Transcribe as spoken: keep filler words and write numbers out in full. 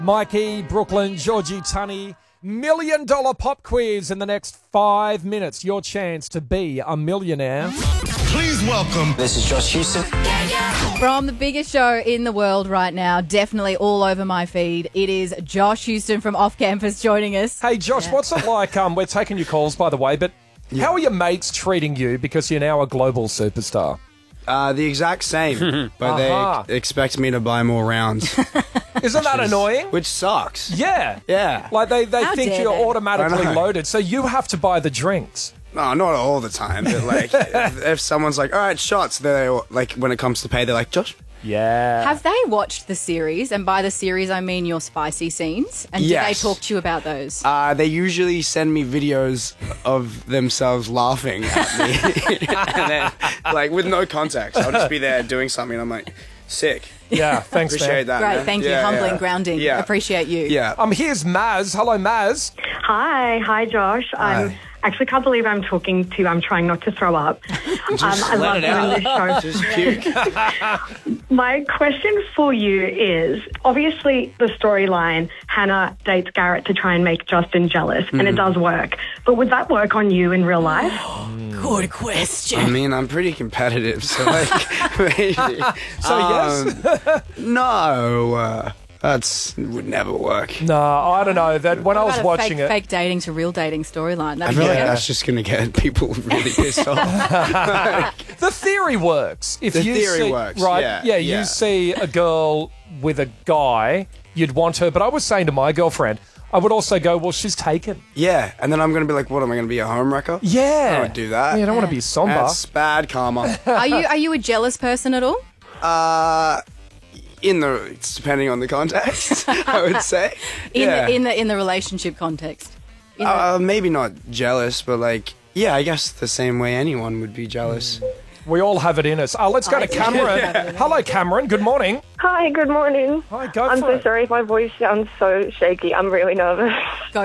Mikey, Brooklyn, Georgie, Tunny. Million dollar pop quiz in the next five minutes. Your chance to be a millionaire. Please welcome. This is Josh Houston. From the biggest show in the world right now, definitely all over my feed, it is Josh Houston from Off Campus joining us. Hey, Josh, Yeah. what's it like? Um, we're taking your calls, by the way, but how are your mates treating you because you're now a global superstar? Uh, the exact same, but Aha. they expect me to buy more rounds, Isn't that annoying? which sucks. Yeah. Yeah. Like they, they How think dare you're they? automatically I know. loaded, so you have to buy the drinks. No, not all the time, but like, if, if someone's like, all right, shots, they like, when it comes to pay, they're like, Josh? Yeah. Have they watched the series? And by the series, I mean your spicy scenes. And Yes. do they talk to you about those? Uh, they usually send me videos of themselves laughing at me, and then, like, with no context. I'll just be there doing something, and I'm like, sick. Yeah, thanks, Appreciate man. that. Great, man. thank you. Yeah, Humbling, yeah. grounding. Yeah. Appreciate you. Yeah. Um, here's Maz. Hello, Maz. Hi, hi, Josh. I Hi. actually can't believe I'm talking to. I'm trying not to throw up. um, I love it doing this show. Just puke. My question for you is: obviously, the storyline, Hannah dates Garrett to try and make Justin jealous, and it does work. But would that work on you in real life? Good question. I mean, I'm pretty competitive, so like, maybe. So, yes? No, uh, that's would never work. No, I don't know. That when I What was about a watching fake, it, fake dating to real dating storyline. I That'd feel be like good. that's just going to get people really pissed off. the theory works. If The you theory see, works, right? yeah, yeah, yeah. you see a girl with a guy, you'd want her. But I was saying to my girlfriend, I would also go, well, she's taken. Yeah, and then I'm going to be like, what, am I going to be a home wrecker? Yeah, I would do that. Yeah, you don't want to be somber. That's bad karma. Are you are you a jealous person at all? uh, in the, it's depending on the context, I would say. In yeah. the in the in the relationship context? In the- uh, maybe not jealous, but like, yeah, I guess the same way anyone would be jealous. We all have it in us. Uh, let's go I to do. Cameron. Hello, Cameron. Good morning. Hi, good morning. Hi, go I'm for so it. sorry if my voice sounds so shaky. I'm really nervous.